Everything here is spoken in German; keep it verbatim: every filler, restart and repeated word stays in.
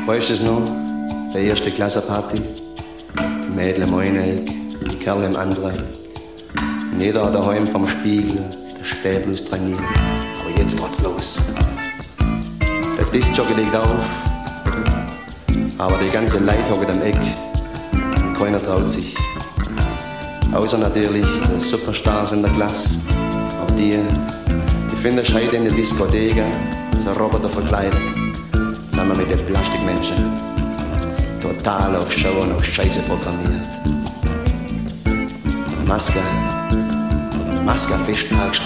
Weißt du es noch? Der erste Klassenparty. Die Mädel im einen, die Kerle im anderen. Und jeder hat daheim vom Spiegel den Stäblus trainiert. Aber jetzt geht's los. Der Diskjockey legt auf, aber die ganze Leute hocken am Eck und keiner traut sich. Außer natürlich die Superstars in der Klasse. Auch die, die finden heute in der Diskothek, so Roboter verkleidet, zusammen mit den Plastikmenschen. Total auf Show und auf Scheiße programmiert. Maske, Maske, Fischtag,